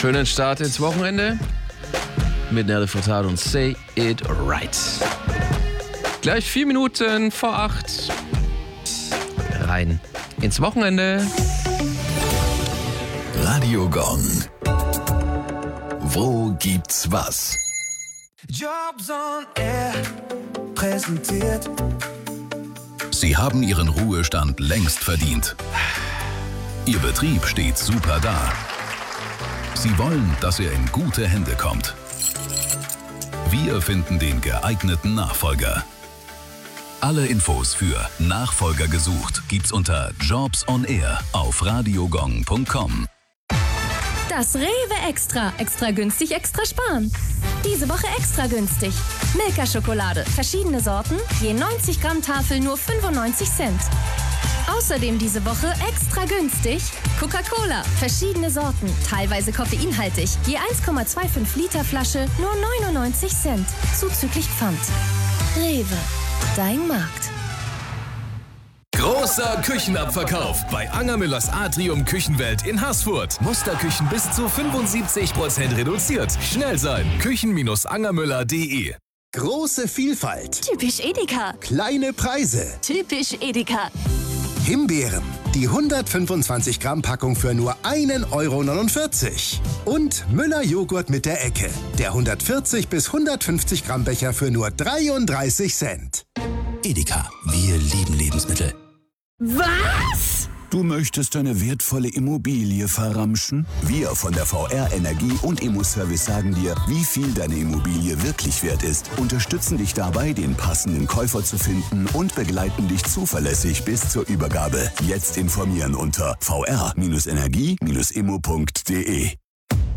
Schönen Start ins Wochenende mit Nelly Furtado und Say It Right. Gleich 4 Minuten vor 8. Rein ins Wochenende. Radio Gong. Wo gibt's was? Jobs on Air präsentiert. Sie haben Ihren Ruhestand längst verdient. Ihr Betrieb steht super da. Sie wollen, dass er in gute Hände kommt. Wir finden den geeigneten Nachfolger. Alle Infos für Nachfolger gesucht gibt's unter Jobs on Air auf radiogong.com. Das Rewe Extra. Extra günstig, extra sparen. Diese Woche extra günstig. Milka-Schokolade. Verschiedene Sorten. Je 90 Gramm Tafel nur 95 Cent. Außerdem diese Woche extra günstig. Coca-Cola. Verschiedene Sorten. Teilweise koffeinhaltig. Je 1,25 Liter Flasche nur 99 Cent. Zuzüglich Pfand. Rewe. Dein Markt. Großer Küchenabverkauf bei Angermüllers Atrium Küchenwelt in Haßfurt. Musterküchen bis zu 75% reduziert. Schnell sein. Küchen-angermüller.de. Große Vielfalt. Typisch Edeka. Kleine Preise. Typisch Edeka. Himbeeren. Die 125 Gramm Packung für nur 1,49 €. Und Müller Joghurt mit der Ecke. Der 140 bis 150 Gramm Becher für nur 33 Cent. Edeka. Wir lieben Lebensmittel. Was? Du möchtest deine wertvolle Immobilie verramschen? Wir von der VR Energie und Immoservice sagen dir, wie viel deine Immobilie wirklich wert ist, unterstützen dich dabei, den passenden Käufer zu finden und begleiten dich zuverlässig bis zur Übergabe. Jetzt informieren unter vr-energie-immo.de.